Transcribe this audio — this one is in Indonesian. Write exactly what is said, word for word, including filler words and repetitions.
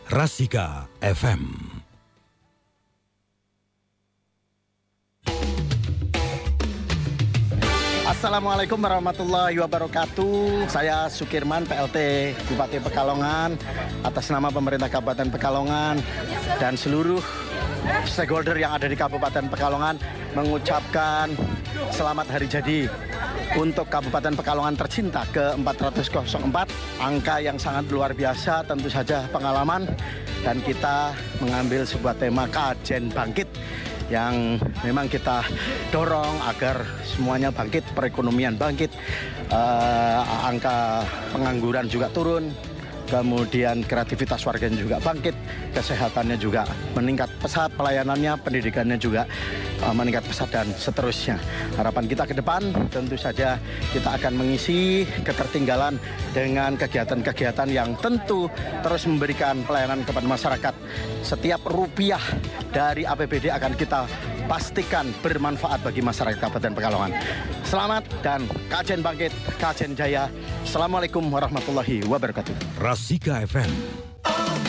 Rasika F M. Assalamualaikum warahmatullahi wabarakatuh. Saya Sukirman, P L T Bupati Pekalongan, atas nama pemerintah Kabupaten Pekalongan dan seluruh stakeholder yang ada di Kabupaten Pekalongan mengucapkan selamat hari jadi untuk Kabupaten Pekalongan tercinta ke empat ratus empat. Angka yang sangat luar biasa, tentu saja pengalaman, dan kita mengambil sebuah tema Kajen Bangkit yang memang kita dorong agar semuanya bangkit, perekonomian bangkit, uh, angka pengangguran juga turun, kemudian kreativitas warganya juga bangkit, kesehatannya juga meningkat pesat, pelayanannya, pendidikannya juga uh, meningkat pesat, dan seterusnya. Harapan kita ke depan tentu saja kita akan mengisi ketertinggalan dengan kegiatan-kegiatan yang tentu terus memberikan pelayanan kepada masyarakat. Setiap rupiah dari A P B D akan kita pastikan bermanfaat bagi masyarakat Kabupaten Pekalongan. Selamat dan Kajen Bangkit, Kajen Jaya. Assalamualaikum warahmatullahi wabarakatuh. Rasika F M.